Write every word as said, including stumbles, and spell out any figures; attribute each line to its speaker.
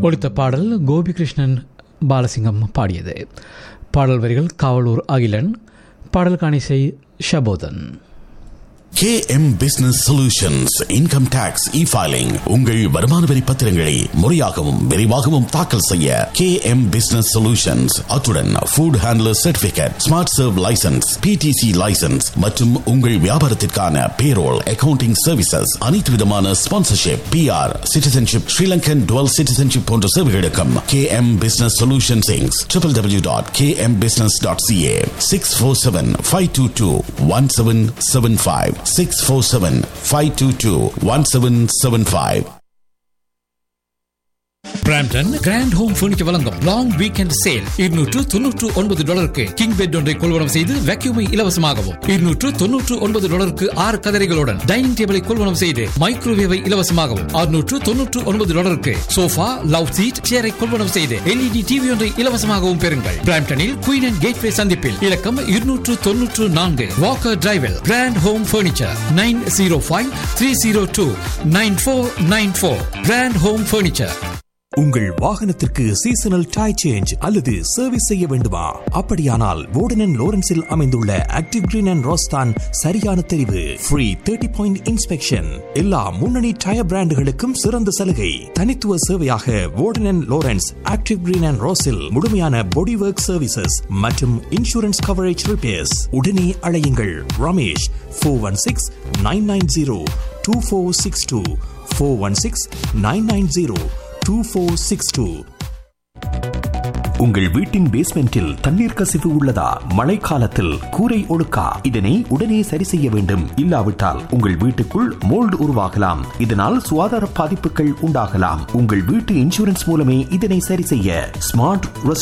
Speaker 1: ஒலித்த பாடல் கோபிகிருஷ்ணன் பாலசிங்கம் பாடியது. பாடல் வரிகள் காவலூர் அகிலன், பாடலுக்கான இசை ஷபோதன்.
Speaker 2: K M Business Solutions Income Tax E-Filing உங்கள் வருமான வரி பத்திரங்களை முறையாகவும் விரைவாகவும் தாக்கல் செய்ய K M Business Solutions, அத்துடன் Food Handler Certificate, Smart Serve License, P T C License மற்றும் உங்கள் வியாபாரத்திற்கான Payroll, Accounting Services, அனைத்து விதமான Sponsorship, P R, Citizenship, Sri Lankan Dual Citizenship போன்ற சேவைகளுக்கும் K M Business Solutions Incorporated w w w dot k m business dot c a six four seven, five two two, one seven seven five six four seven, five two two, one seven seven five.
Speaker 3: Brampton grand home furniture வழங்கும் long weekend sale. இருநூற்று தொன்னூற்று ஒன்பது டாலருக்கு king bed ஒன்றை கொள்வனம் செய்து வேக்யூமை இலவசமாகவும், இருநூற்று தொன்னூற்று ஒன்பது டாலருக்கு ஆறு கதரைகளுடன் டைனிங் டேபிளை கொள்வனம் செய்து மைக்ரோவேவை இலவசமாகவும், அறுநூற்று தொன்னூற்று ஒன்பது டாலருக்கு சோஃபா, லவ் சீட், சேரை கொள்வனம் செய்து எல்இடி டிவி ஒன்றை இலவசமாகவும் பெறுங்கள். பிராம்டனில் குயின் அண்ட் கேட்வே சந்திப்பில் இலக்கம் இருநூற்று தொன்னூற்று நான்கு Walker டிரைவில் grand home furniture nine zero five three zero two nine four nine four. Grand home furniture.
Speaker 4: உங்கள் வாகனத்திற்கு சீசனல் டயர் சேஞ்ச் அல்லது சர்வீஸ் செய்ய வேண்டுமா? அப்படியானால் வோர்டன் அண்ட் லோரன்ஸில் அமைந்துள்ள ஆக்டிவ் கிரீன் அண்ட் ரோஸ் தான் சரியான தெரிவு. ஃப்ரீ தேர்ட்டி பாயிண்ட் இன்ஸ்பெக்ஷன், எல்லா முன்னணி டயர் பிராண்டுகளுக்கும் சிறந்த சலுகை. தனித்துவ சேவையாக வோர்டன் and Lawrence active green and ரோஸில் முழுமையான பாடி ஒர்க் சர்வீசஸ் மற்றும் இன்சூரன்ஸ் கவரேஜ் ரிப்பேர்ஸ். உடனே அழையுங்கள் Ramesh four one six nine nine zero two four six two four one six nine nine zero two four six two. உங்கள் வீட்டின் பேஸ்மெண்டில் தண்ணீர் கசிவு உள்ளதா? மழைக்காலத்தில் கூரை ஒழுக்கா? இதனை உடனே சரி செய்ய வேண்டும். இல்லாவிட்டால் உங்கள் வீட்டுக்குள் மோல்டு உருவாகலாம். இதனால் சுகாதார பாதிப்புகள் உண்டாகலாம். உங்கள் வீட்டு இன்சூரன்ஸ் மூலமே இதனை சரி செய்ய ஸ்மார்ட்